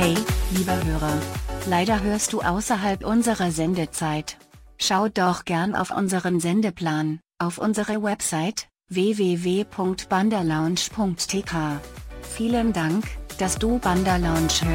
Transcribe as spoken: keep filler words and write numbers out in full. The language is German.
Hey, lieber Hörer. Leider hörst du außerhalb unserer Sendezeit. Schau doch gern auf unseren Sendeplan, auf unsere Website, w w w punkt bandalounge punkt t k. Vielen Dank, dass du Banderlounge hörst.